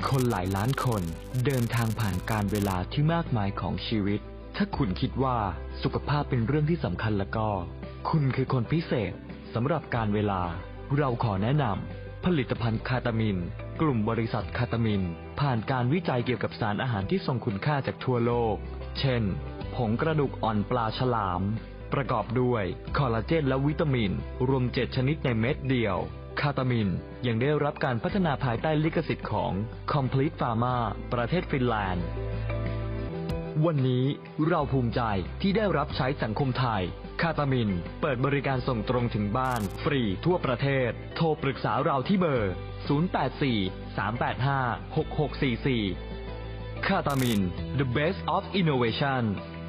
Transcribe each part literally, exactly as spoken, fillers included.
คนหลายล้านคนเดินทางผ่านการเวลาที่มากมายของชีวิตถ้าคุณคิดว่าสุขภาพเป็นเรื่องที่สำคัญแล้วก็คุณคือคนพิเศษสำหรับการเวลาเราขอแนะนำผลิตภัณฑ์คาตามินกลุ่มบริษัทคาตามินผ่านการวิจัยเกี่ยวกับสารอาหารที่ทรงคุณค่าจากทั่วโลกเช่นผงกระดูกอ่อนปลาฉลามประกอบด้วยคอลลาเจนและวิตามินรวมเจ็ดชนิดในเม็ดเดียวคาตามินยังได้รับการพัฒนาภายใต้ลิขสิทธิ์ของ Complete Pharma ประเทศฟินแลนด์วันนี้เราภูมิใจที่ได้รับใช้สังคมไทยคาตามินเปิดบริการส่งตรงถึงบ้านฟรีทั่วประเทศโทรปรึกษาเราที่เบอร์ศูนย์ แปด สี่ สาม แปด ห้า หก หก สี่ สี่คาตามิน The Best of Innovation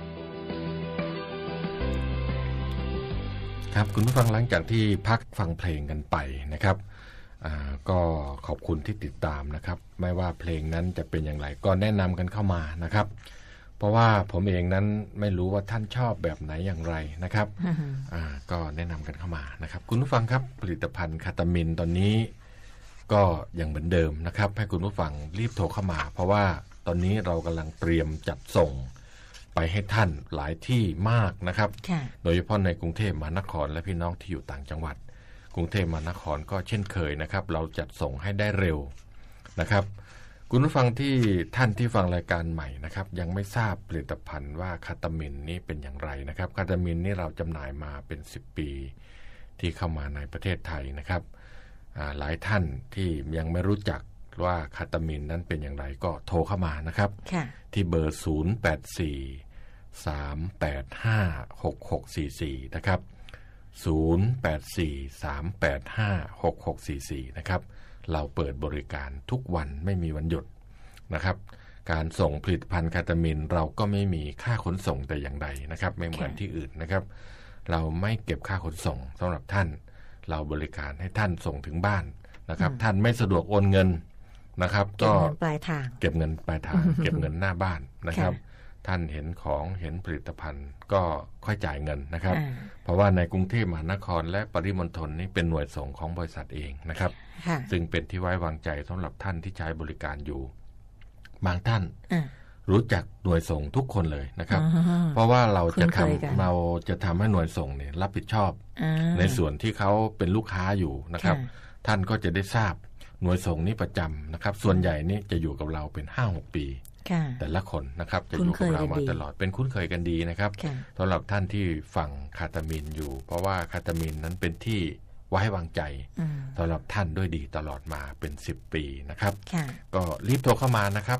ครับคุณผู้ฟังหลังจากที่พักฟังเพลงกันไปนะครับก็ขอบคุณที่ติดตามนะครับไม่ว่าเพลงนั้นจะเป็นอย่างไรก็แนะนำกันเข้ามานะครับเพราะว่าผมเองนั้นไม่รู้ว่าท่านชอบแบบไหนอย่างไรนะครับ ก็แนะนำกันเข้ามานะครับคุณผู้ฟังครับผลิตภัณฑ์คาตามินตอนนี้ก็ยังเหมือนเดิมนะครับให้คุณผู้ฟังรีบโทรเข้ามาเพราะว่าตอนนี้เรากำลังเตรียมจัดส่งไปให้ท่านหลายที่มากนะครับโดยเฉพาะในกรุงเทพมหานครและพี่น้องที่อยู่ต่างจังหวัดกรุงเทพมหานครก็เช่นเคยนะครับเราจัดส่งให้ได้เร็วนะครับคุณผู้ฟังที่ท่านที่ฟังรายการใหม่นะครับยังไม่ทราบผลิตภัณฑ์ว่าคาตามินนี้เป็นอย่างไรนะครับคาตามินนี่เราจำหน่ายมาเป็นสิบปีที่เข้ามาในประเทศไทยนะครับหลายท่านที่ยังไม่รู้จักว่าคาตามินนั้นเป็นอย่างไรก็โทรเข้ามานะครับที่เบอร์ศูนย์ แปด สี่ สาม แปด ห้า หก หก สี่ สี่นะครับศูนย์ แปด สี่ สาม แปด ห้า หก หก สี่ สี่นะครับเราเปิดบริการทุกวันไม่มีวันหยุดนะครับการส่งผลิตภัณฑ์คาตามินเราก็ไม่มีค่าขนส่งแต่อย่างใดนะครับไม่เหมือนที่อื่นนะครับเราไม่เก็บค่าขนส่งสำหรับท่านเราบริการให้ท่านส่งถึงบ้านนะครับท่านไม่สะดวกโอนเงินนะครับก็เก็บเงินปลายทางเก็บเงินปลายทางเก็บเงินหน้าบ้านนะครับท่านเห็นของเห็นผลิตภัณฑ์ก็ค่อยจ่ายเงินนะครับเพราะว่าในกรุงเทพมหานครและปริมณฑลนี่เป็นหน่วยส่งของบริษัทเองนะครับซึ่งเป็นที่ไว้วางใจสำหรับท่านที่ใช้บริการอยู่บางท่านรู้จักหน่วยส่งทุกคนเลยนะครับเพราะว่าเราจะทำเราจะทำให้หน่วยส่งเนี่ยรับผิดชอบในส่วนที่เขาเป็นลูกค้าอยู่นะครับท่านก็จะได้ทราบหน่วยส่งนี้ประจำนะครับส่วนใหญ่นี่จะอยู่กับเราเป็น ห้าหก ปีแต่ละคนนะครับจะอยู่กับเรามาตลอดเป็นคุ้นเคยกันดีนะครับสำหรับท่านที่ฟังคาตามินอยู่เพราะว่าคาตามินนั้นเป็นที่ไว้วางใจสำหรับท่านด้วยดีตลอดมาเป็นสิบปีนะครับก็รีบโทรเข้ามานะครับ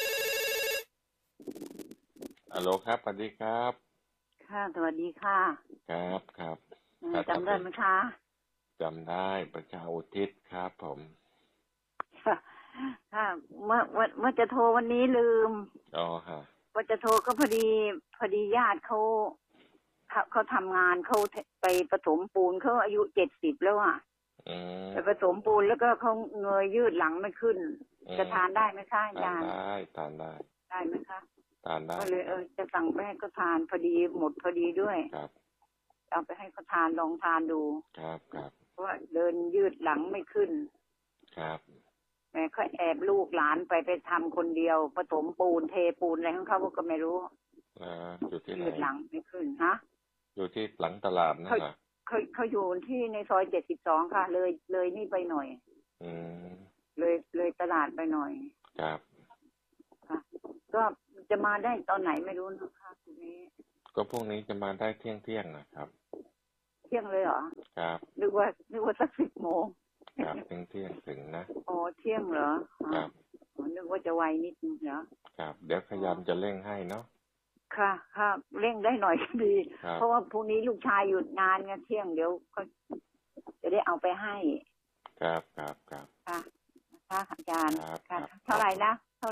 ฮัลโหลครับสวัสดีครับค่ะสวัสดีค่ะครับครับจำได้ไหมคะจำได้ประชาอุทิศครับผมค่ะเมื่อเมื่อจะโทรวันนี้ลืมอ๋อฮะว่าจะโทรก็พอดีพอดีญาติเขาเขาทำงานเขาไปผสมปูนเขาอายุเจ็ดสิบแล้วอ่ะไปผสมปูนแล้วก็เขาเงยยืดหลังไม่ขึ้นจะทานได้ไหมคะอาจารย์ได้ทานได้ได้ไหมคะทานได้ก็เลยเออจะสั่งไปให้เขาทานพอดีหมดพอดีด้วยครับเอาไปให้เขาทานลองทานดูครับครับเพราะว่าเดินยืดหลังไม่ขึ้นครับแม่เขาแอบลูกหลานไปไปทำคนเดียวผสมปูนเทปูนอะไรของเขาก็ไม่รู้อ่าอยู่ที่ไหนยืดหลังไม่ขึ้นฮะอยู่ที่หลังตลาดนั่นเหรอเขาเขาอยู่ที่ในซอยเจ็ดสิบสองค่ะเลยเลยนี่ไปหน่อยอืมเลยเลยตลาดไปหน่อยครับค่ะก็จะมาได้ตอนไหนไม่รู้นะคะทีนี้ก็พวกนี้จะมาได้เที่ยงเที่ยงนะครับเที่ยงเลยเหรอครับนึกว่านึกว่าสักสิบโมงครับเที่ยงเที่ยงถึงนะอ๋อเที่ยงเหรอครับนึกว่าจะไวนิดนึงเหรอครับเดี๋ยวพยายามจะเร่งให้เนาะค่ะค่ะเร่งได้หน่อยก็ดีเพราะว่าพรุ่งนี้ลูกชายหยุดงานไงเที่ยงเดี๋ยวก็จะได้เอาไปให้ครับครับครับค่ะค่ะอาจารย์ค่ะเท่าไหร่นะ